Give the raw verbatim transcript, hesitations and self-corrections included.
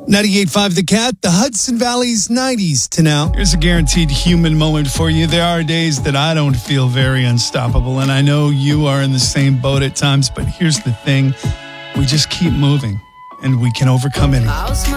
ninety-eight point five The Cat, the Hudson Valley's nineties to now. Here's a guaranteed human moment for you. There are days that I don't feel very unstoppable, and I know you are in the same boat at times, but here's the thing. We just keep moving, and we can overcome anything.